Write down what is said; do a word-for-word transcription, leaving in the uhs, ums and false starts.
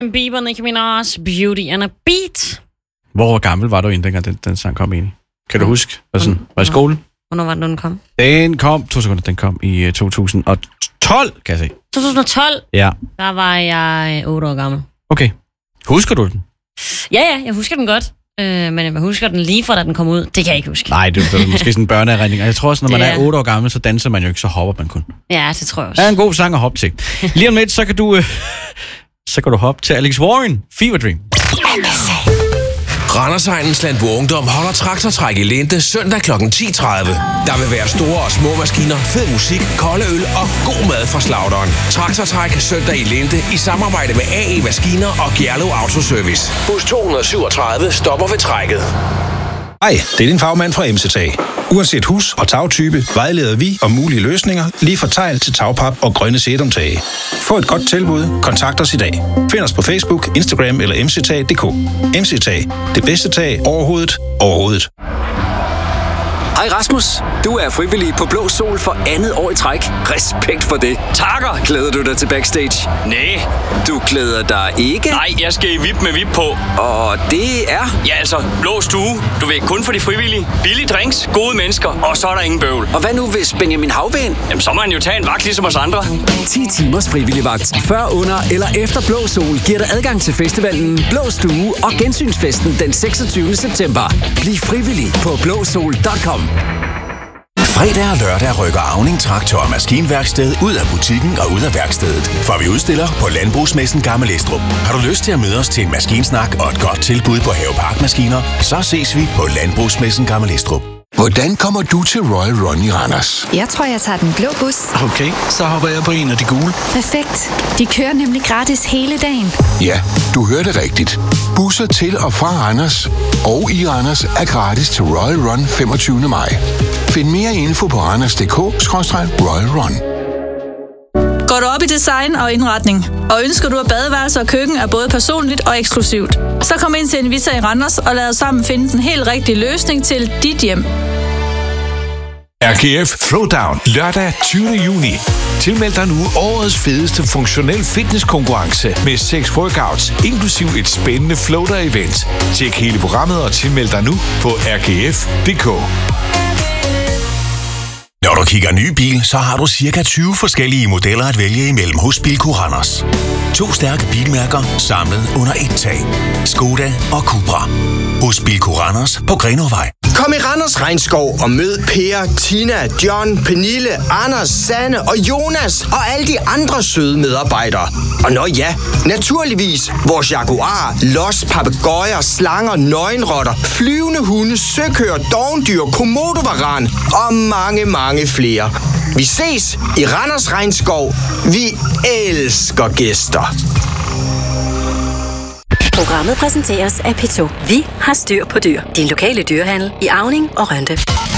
Bieber, Nicki Minaj, Beauty and a Beat. Hvor gammel var du inden dengang den, den sang kom egentlig? Kan du huske? Var, sådan, var i skole? Hvornår var det, den kom? Den kom, to sekunder, den kom i uh, to tusind og tolv, kan jeg se. to tusind og tolv? Ja. Der var jeg otte år gammel. Okay. Husker du den? Ja, ja, jeg husker den godt. Øh, men jeg husker den lige fra, da den kom ud. Det kan jeg ikke huske. Nej, det, det er måske sådan en børneerindring. Jeg tror også, når man det er otte år gammel, så danser man jo ikke, så hopper man kun. Ja, det tror jeg også. Det er en god sang at hoppe til. Lige om lidt, så kan du, øh, så kan du hoppe til Alex Warren, Fever Dream. Randersegnens Landbrug Ungdom holder traktortræk i Lente søndag klokken ti tredive. Der vil være store og små maskiner, fed musik, kolde øl og god mad fra slagteren. Traktortræk søndag i Lente i samarbejde med A E Maskiner og Gjerlo Autoservice. Bus to hundrede syvogtredive stopper ved trækket. Hej, det er din fagmand fra M C Tag. Uanset hus- og tagtype vejleder vi om mulige løsninger, lige fra tegl til tagpap og grønne sædomtage. Få et godt tilbud, kontakt os i dag. Find os på Facebook, Instagram eller m c tag punktum d k. M C Tag, det bedste tag overhovedet, overhovedet. Hej Rasmus, du er frivillig på Blå Sol for andet år i træk. Respekt for det. Takker. Glæder du dig til backstage? Nej. Du glæder dig ikke? Nej, jeg skal i V I P med V I P på. Og det er? Ja, altså, blå stue. Du ved, kun for de frivillige. Billige drinks, gode mennesker, og så er der ingen bøvl. Og hvad nu, hvis Benjamin Havvind? Jamen, så må han jo tage en vagt ligesom os andre. ti timers frivillig vagt. Før, under eller efter Blå Sol giver dig adgang til festivalen Blå Stue og gensynsfesten den seksogtyvende september. Bliv frivillig på blå sol punktum com. Fredag og lørdag rykker Auning Traktor og Maskinværksted ud af butikken og ud af værkstedet, for vi udstiller på Landbrugsmessen Gammel Estrup. Har du lyst til at møde os til en maskinsnak og et godt tilbud på Haveparkmaskiner, så ses vi på Landbrugsmessen Gammel Estrup. Hvordan kommer du til Royal Run i Randers? Jeg tror, jeg tager den blå bus. Okay, så hopper jeg på en af de gule. Perfekt. De kører nemlig gratis hele dagen. Ja, du hørte rigtigt. Busser til og fra Randers og i Randers er gratis til Royal Run femogtyvende maj. Find mere info på randers punktum d k skråstreg royal run. Går du op i design og indretning, og ønsker du, at badeværelse og køkken er både personligt og eksklusivt, så kom ind til Invita i Randers og lad os sammen finde den helt rigtige løsning til dit hjem. R G F Throwdown lørdag tyvende juni. Tilmeld dig nu årets fedeste funktionel fitnesskonkurrence med seks workouts, inklusiv et spændende floater-event. Tjek hele programmet og tilmeld dig nu på r g f punktum d k. Når du kigger ny bil, så har du cirka tyve forskellige modeller at vælge imellem hos Bilco Randers. To stærke bilmærker samlet under et tag. Skoda og Cupra. Hos Bilco Randers på Grenåvej. Kom i Randers Regnskov og mød Per, Tina, John, Pernille, Anders, Sanne og Jonas og alle de andre søde medarbejdere. Og nå ja, naturligvis vores jaguar, los, papegøjer, slanger, nøgenrotter, flyvende hunde, søkøer, dovendyr, komodovaran og mange, mange flere. Vi ses i Randers Regnskov. Vi elsker gæster. Programmet præsenteres af P to. Vi har styr på dyr. Din lokale dyrehandel i Auning og Rønde.